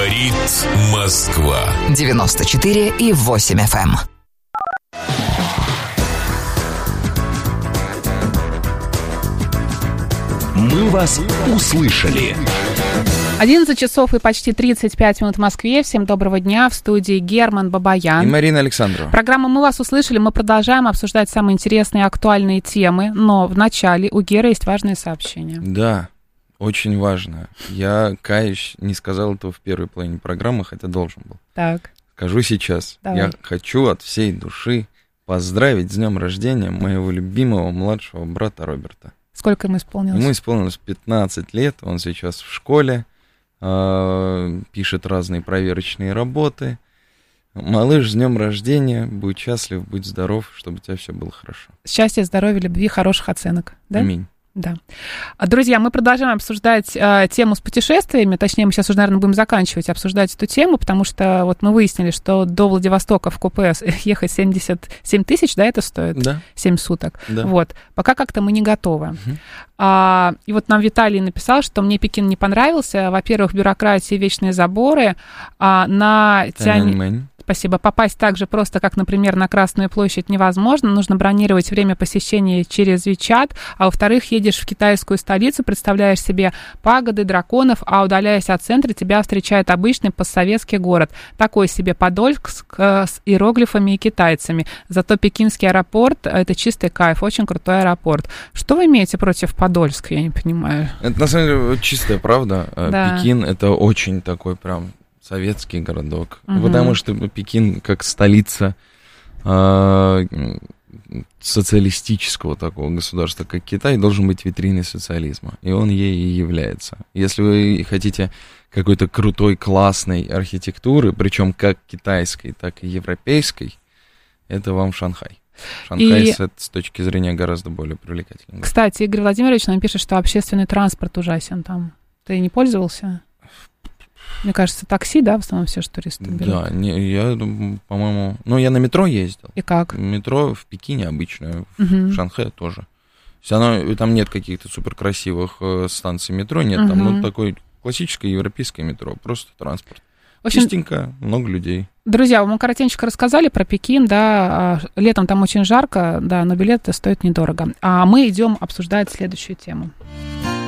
Говорит Москва. 94,8 FM. Мы вас услышали. 11 часов и почти 35 минут в Москве. Всем доброго дня. В студии Герман Бабаян. И Марина Александрова. Программа «Мы вас услышали». Мы продолжаем обсуждать самые интересные и актуальные темы. Но в начале у Геры есть важное сообщение. Да, очень важно. Я, каюсь, не сказал этого в первой половине программы, хотя должен был. Так. Скажу сейчас. Давай. Я хочу от всей души поздравить с днем рождения моего любимого младшего брата Роберта. Сколько ему исполнилось? Ему исполнилось 15 лет, он сейчас в школе, пишет разные проверочные работы. Малыш, с днем рождения, будь счастлив, будь здоров, чтобы у тебя все было хорошо. Счастья, здоровья, любви, хороших оценок. Да? Аминь. Да. Друзья, мы продолжаем обсуждать тему с путешествиями, точнее, мы сейчас уже, наверное, будем заканчивать обсуждать эту тему, потому что вот мы выяснили, что до Владивостока в купе ехать 77 тысяч, да, это стоит? Да. 7 суток. Да. Вот. Пока как-то мы не готовы. И вот нам Виталий написал, что мне Пекин не понравился. Во-первых, бюрократия и вечные заборы. Спасибо. Попасть так же просто, как, например, на Красную площадь, невозможно. Нужно бронировать время посещения через WeChat. А во-вторых, едешь в китайскую столицу, представляешь себе пагоды, драконов, а удаляясь от центра, тебя встречает обычный постсоветский город. Такой себе Подольск с иероглифами и китайцами. Зато пекинский аэропорт — это чистый кайф, очень крутой аэропорт. Что вы имеете против Подольска, я не понимаю? Это, на самом деле, чистая правда. Да. Пекин — это очень такой прям советский городок, потому что Пекин как столица социалистического такого государства, как Китай, должен быть витриной социализма, и он ей и является. Если вы хотите какой-то крутой, классной архитектуры, причем как китайской, так и европейской, это вам Шанхай. Шанхай с точки зрения гораздо более привлекательный. Кстати, Игорь Владимирович нам пишет, что общественный транспорт ужасен там. Ты не пользовался? Мне кажется, такси, да, в основном все, что туристы берут. Да, я, по-моему... я на метро ездил. И как? Метро в Пекине обычное, в Шанхае тоже. Там нет каких-то суперкрасивых станций метро, нет, там такое классическое европейское метро, просто транспорт. В общем, чистенько, много людей. Друзья, мы коротенько рассказали про Пекин, да, летом там очень жарко, да, но билеты стоят недорого. А мы идем обсуждать следующую тему.